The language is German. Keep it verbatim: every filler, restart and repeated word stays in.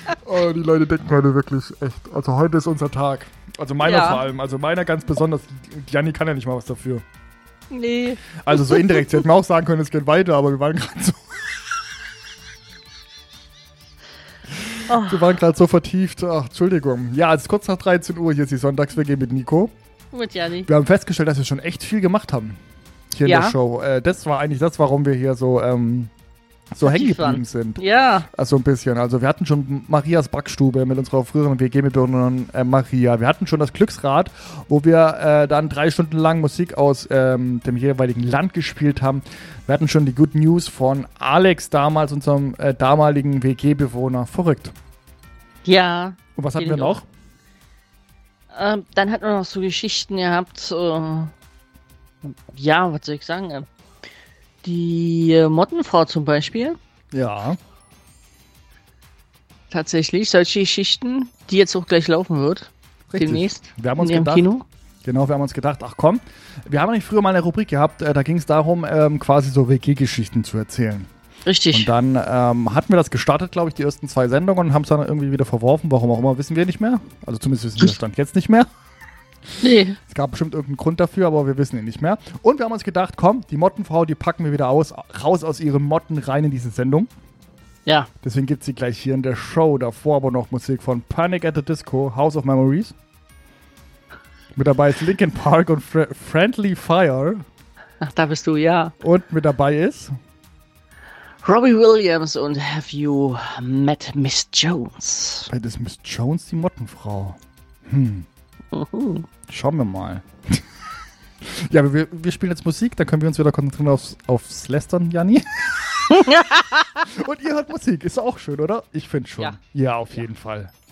Oh, die Leute denken heute wirklich echt. Also heute ist unser Tag. Also meiner Ja. vor allem. Also meiner ganz besonders. Janni kann ja nicht mal was dafür. Nee. Also so indirekt. Sie hätten mir auch sagen können, es geht weiter, aber wir waren gerade so. Oh. Wir waren gerade so vertieft. Ach, Entschuldigung. Ja, es ist kurz nach dreizehn Uhr. Hier ist die Sonntags-W G mit Nico. Mit Janni. Wir haben festgestellt, dass wir schon echt viel gemacht haben. Hier Ja. in der Show. Äh, das war eigentlich das, warum wir hier so, ähm, so hängen Aktiv geblieben waren. sind. Ja. Also ein bisschen. Also wir hatten schon Marias Backstube mit unserer früheren W G-Mitbewohnerin äh, Maria. Wir hatten schon das Glücksrad, wo wir äh, dann drei Stunden lang Musik aus ähm, dem jeweiligen Land gespielt haben. Wir hatten schon die Good News von Alex damals, unserem äh, damaligen W G-Bewohner. Verrückt. Ja. Und was hatten Kenn wir ich noch? Ähm, dann hat man noch so Geschichten gehabt. Äh, ja, was soll ich sagen? Äh, die äh, Mottenfrau zum Beispiel. Ja. Tatsächlich. Solche Geschichten, die jetzt auch gleich laufen wird. Richtig. Demnächst. Wir haben uns in ihrem gedacht, Kino. Genau, wir haben uns gedacht, ach komm, wir haben nicht früher mal eine Rubrik gehabt, äh, da ging es darum, ähm, quasi so W G-Geschichten zu erzählen. Richtig. Und dann ähm, hatten wir das gestartet, glaube ich, die ersten zwei Sendungen und haben es dann irgendwie wieder verworfen. Warum auch immer, wissen wir nicht mehr. Also zumindest wissen wir der Stand jetzt nicht mehr. Nee. Es gab bestimmt irgendeinen Grund dafür, aber wir wissen ihn nicht mehr. Und wir haben uns gedacht, komm, die Mottenfrau, die packen wir wieder aus, raus aus ihren Motten rein in diese Sendung. Ja. Deswegen gibt es sie gleich hier in der Show. Davor aber noch Musik von Panic at the Disco, House of Memories. Mit dabei ist Linkin Park und Fr Friendly Fire. Ach, da bist du, ja. Und mit dabei ist... Robbie Williams und Have You Met Miss Jones? Das ist Miss Jones, die Mottenfrau. Hm. Uhu. Schauen wir mal. Ja, wir, wir spielen jetzt Musik, dann können wir uns wieder konzentrieren aufs, aufs Lästern, Janni. Und ihr hört Musik, ist auch schön, oder? Ich finde schon. Ja. Ja, auf jeden Fall.